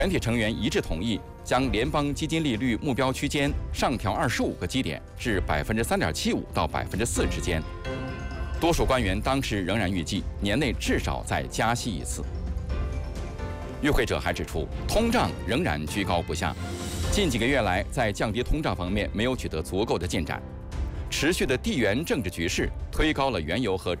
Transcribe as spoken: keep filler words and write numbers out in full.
全体成员一致同意将联邦基金利率目标区间上调二十五个基点至百分之三点七五到百分之四之间。多数官员当时仍然预计年内至少再加息一次。与会者还指出，通胀仍然居高不下，近几个月来在降低通胀方面没有取得足够的进展。持续的地缘政治局势推高了原油和